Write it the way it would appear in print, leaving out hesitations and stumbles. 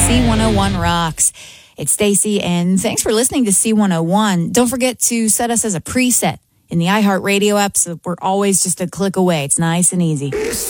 C101 rocks. It's Stacy, and thanks for listening to C101. Don't forget to set us as a preset in the iHeartRadio app, so we're always just a click away. It's nice and easy.